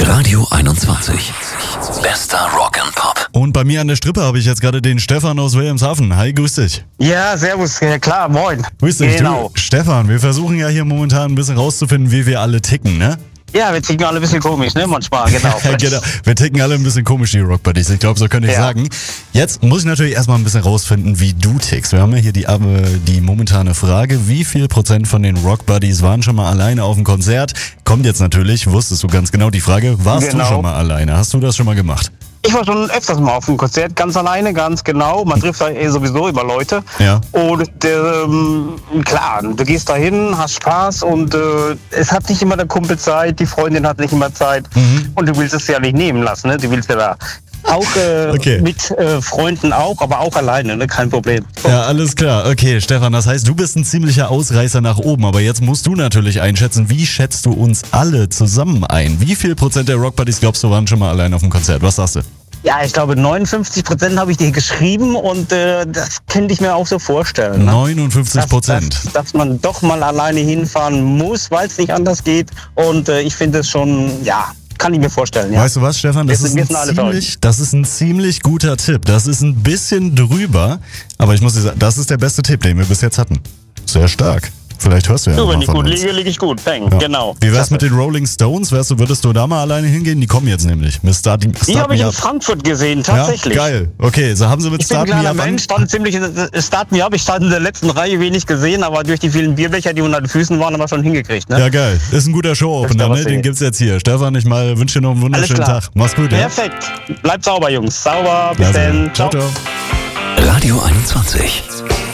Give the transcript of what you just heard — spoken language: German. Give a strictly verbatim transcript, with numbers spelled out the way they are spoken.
Radio einundzwanzig. Bester Rock and Pop. Und bei mir an der Strippe habe ich jetzt gerade den Stefan aus Wilhelmshaven. Hi, grüß dich. Ja, servus, ja, klar, moin. Grüß dich. Genau. Du, Stefan, wir versuchen ja hier momentan ein bisschen rauszufinden, wie wir alle ticken, ne? Ja, wir ticken alle ein bisschen komisch, ne, manchmal, genau. Genau. Wir ticken alle ein bisschen komisch, die Rock Buddies. Ich glaube, so könnte ich Ja. sagen. Jetzt muss ich natürlich erstmal ein bisschen rausfinden, wie du tickst. Wir haben ja hier die, äh, die momentane Frage, wie viel Prozent von den Rock Buddies waren schon mal alleine auf dem Konzert? Kommt jetzt natürlich, wusstest du ganz genau die Frage, warst Genau. du schon mal alleine? Hast du das schon mal gemacht? Ich war schon öfters mal auf einem Konzert, ganz alleine, ganz genau. Man trifft da eh sowieso über Leute. Ja. Und ähm, klar, du gehst da hin, hast Spaß und äh, es hat nicht immer der Kumpel Zeit, die Freundin hat nicht immer Zeit. Mhm. Und du willst es ja nicht nehmen lassen, ne? Du willst ja da auch äh, Okay. mit äh, Freunden auch, aber auch alleine, ne? Kein Problem. Ja, alles klar. Okay, Stefan, das heißt, du bist ein ziemlicher Ausreißer nach oben. Aber jetzt musst du natürlich einschätzen, wie schätzt du uns alle zusammen ein? Wie viel Prozent der Rock Buddies glaubst du waren schon mal allein auf dem Konzert? Was sagst du? Ja, ich glaube neunundfünfzig Prozent habe ich dir geschrieben und äh, das könnte ich mir auch so vorstellen. Ne? neunundfünfzig Prozent. Dass, dass, dass man doch mal alleine hinfahren muss, weil es nicht anders geht. Und äh, ich finde es schon, ja, kann ich mir vorstellen. Ja. Weißt du was, Stefan? Das Wir ist, sind- wir ein sind alle ziemlich, das ist ein ziemlich guter Tipp. Das ist ein bisschen drüber. Aber ich muss dir sagen, das ist der beste Tipp, den wir bis jetzt hatten. Sehr stark. Vielleicht hörst du ja Du, noch wenn mal ich von gut uns. liege, liege ich gut. Bang, Ja. genau. Wie wär's Klasse. mit den Rolling Stones? Wärst du, würdest du da mal alleine hingehen? Die kommen jetzt nämlich. Mit Start, Start Die habe Me ich in Up. Frankfurt gesehen, tatsächlich. Ja, geil. Okay, so haben sie mit Ich bin ein Start Me kleiner Up an. Mensch, stand ziemlich, äh, Start Me Up, ich stand in der letzten Reihe wenig gesehen, aber durch die vielen Bierbecher, die unter den Füßen waren, haben wir schon hingekriegt. Ne? Ja, geil. Ist ein guter Show-Opener, da was ne? Den sehen. gibt's jetzt hier. Stefan, ich mal wünsche dir noch einen Alles wunderschönen klar. Tag. Mach's gut, ja? Perfekt. Bleibt sauber, Jungs. Sauber. Bis Also, dann. ciao, ciao. Radio einundzwanzig.